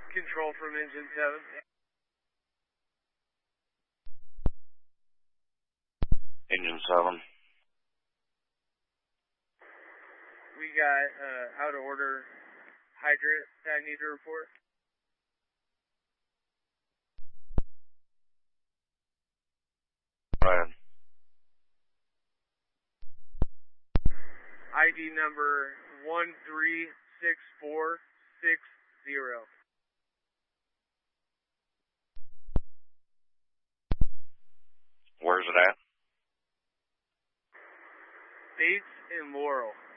Control from engine 7. Engine 7. We got out of order hydrant that I need to report. Right. ID number 136460. Where's it at? Bates and Laurel.